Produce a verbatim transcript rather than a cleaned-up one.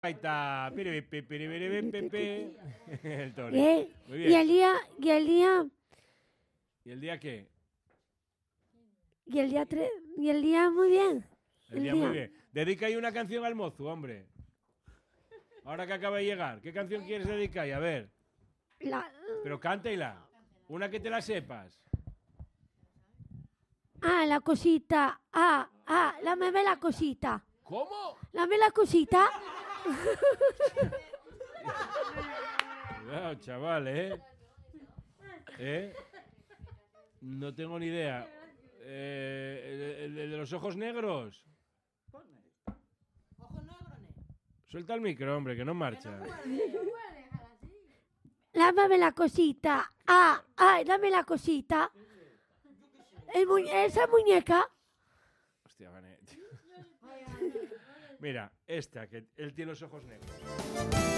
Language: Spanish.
Ahí está. Piri, pi, piri, piri, pi, pi. El Tony. ¿Eh? Muy bien. Y el día, y el día, ¿Y el día qué? y el día tres, y el día muy bien. El día muy bien. Dedica ahí una canción al mozo, hombre. Ahora que acaba de llegar. ¿Qué canción quieres dedicar? Y a ver. La, Pero cántela. Una que te la sepas. ah, la cosita. Ah, ah, dame la cosita. ¿Cómo? Dame la cosita. Cuidado, chaval, ¿eh? ¿Eh? No tengo ni idea. Eh, el, el- el de los ojos negros. Suelta el micro, hombre, que no marcha. Dame la cosita. Ah, ah, dame la cosita. El mu- esa muñeca. Hostia, Vanet. Mira, esta, que él tiene los ojos negros.